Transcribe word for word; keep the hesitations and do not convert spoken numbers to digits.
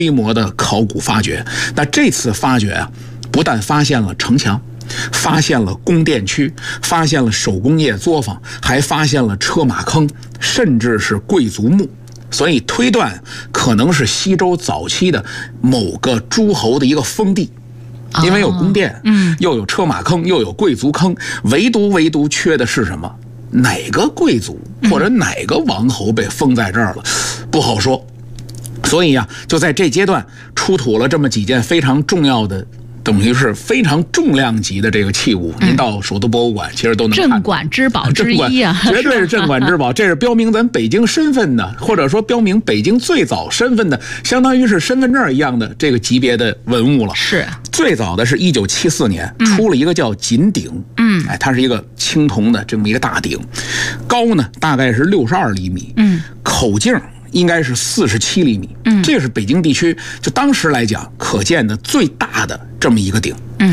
规模的考古发掘。那这次发掘啊，不但发现了城墙，发现了宫殿区，发现了手工业作坊，还发现了车马坑，甚至是贵族墓。所以推断可能是西周早期的某个诸侯的一个封地，因为有宫殿，嗯，又有车马坑，又有贵族坑，唯独唯独缺的是什么？哪个贵族或者哪个王侯被封在这儿了，不好说。所以呀、啊，就在这阶段出土了这么几件非常重要的，等于是非常重量级的这个器物。嗯、您到首都博物馆其实都能看到， 镇馆之宝之一啊， 绝对是镇馆之宝。这是标明咱北京身份的，或者说标明北京最早身份的，相当于是身份证一样的这个级别的文物了。 是最早的是一九七四年、嗯、出了一个叫锦鼎，嗯，哎，它是一个青铜的这么一个大鼎，高呢大概是六十二厘米，嗯，口径应该是四十七厘米，嗯，这是北京地区就当时来讲可见的最大的这么一个鼎。